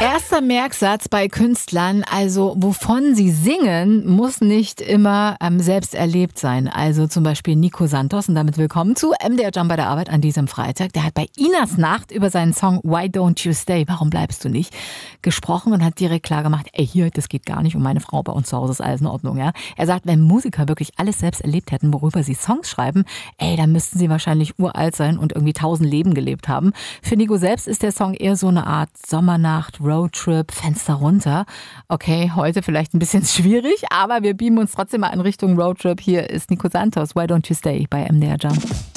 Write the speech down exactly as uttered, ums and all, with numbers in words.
Erster Merksatz bei Künstlern, also wovon sie singen, muss nicht immer ähm, selbst erlebt sein. Also zum Beispiel Nico Santos, und damit willkommen zu M D R Jump bei der Arbeit an diesem Freitag. Der hat bei Inas Nacht über seinen Song Why Don't You Stay, warum bleibst du nicht, gesprochen und hat direkt klar gemacht, ey hier, das geht gar nicht um meine Frau, bei uns zu Hause ist alles in Ordnung. Ja? Er sagt, wenn Musiker wirklich alles selbst erlebt hätten, worüber sie Songs schreiben, ey, dann müssten sie wahrscheinlich uralt sein und irgendwie tausend Leben gelebt haben. Für Nico selbst ist der Song eher so eine Art Sommernacht, Roadtrip, Fenster runter. Okay, heute vielleicht ein bisschen schwierig, aber wir beamen uns trotzdem mal in Richtung Roadtrip. Hier ist Nico Santos, Why Don't You Stay bei M D R Jump.